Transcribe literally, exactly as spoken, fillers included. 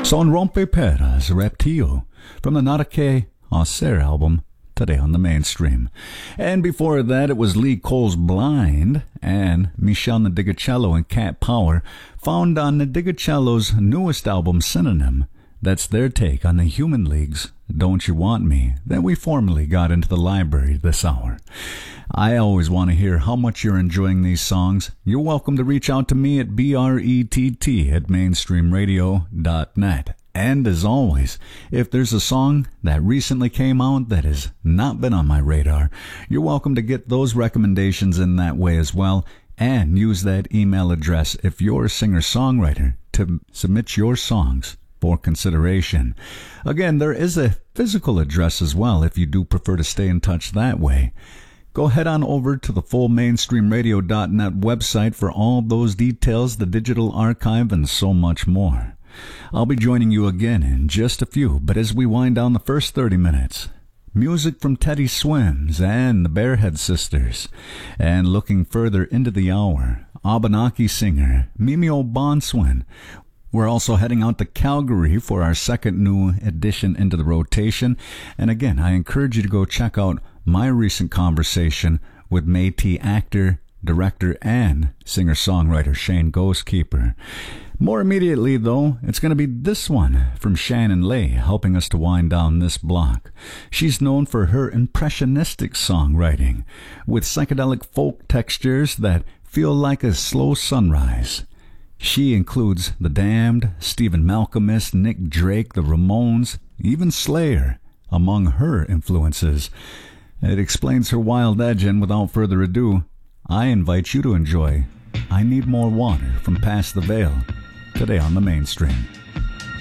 Son Rompe Peras Reptile from the Nautique Auxerre album, today on the Mainstream. And before that, it was Lee Cole's Blind and Michel Nadigacello and Cat Power, found on Nadigacello's newest album, Synonym. That's their take on the Human League's Don't You Want Me that we formally got into the library this hour. I always want to hear how much you're enjoying these songs. You're welcome to reach out to me at B R E T T at mainstream radio dot net. And as always, if there's a song that recently came out that has not been on my radar, you're welcome to get those recommendations in that way as well, and use that email address if you're a singer-songwriter to submit your songs for consideration. Again, there is a physical address as well if you do prefer to stay in touch that way. Go head on over to the full mainstream radio dot net website for all those details, the digital archive, and so much more. I'll be joining you again in just a few, but as we wind down the first thirty minutes, music from Teddy Swims and the Barehead Sisters. And looking further into the hour, Abenaki singer Mimi O'Bonswin. We're also heading out to Calgary for our second new edition into the rotation. And again, I encourage you to go check out my recent conversation with Métis actor, director, and singer-songwriter Shane Ghostkeeper. More immediately, though, it's going to be this one from Shannon Lay, helping us to wind down this block. She's known for her impressionistic songwriting, with psychedelic folk textures that feel like a slow sunrise. She includes The Damned, Stephen Malkmus, Nick Drake, The Ramones, even Slayer, among her influences. It explains her wild edge, and without further ado, I invite you to enjoy I Need More Water from Past the Veil, today on the Mainstream.